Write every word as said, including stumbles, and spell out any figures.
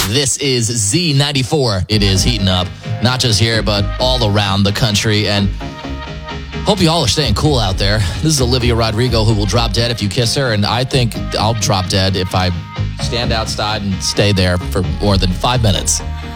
This is Z ninety-four. It is heating up, not just here, but all around the country. And hope you all are staying cool out there. This is Olivia Rodrigo, who will drop dead if you kiss her. And I think I'll drop dead if I stand outside and stay there for more than five minutes.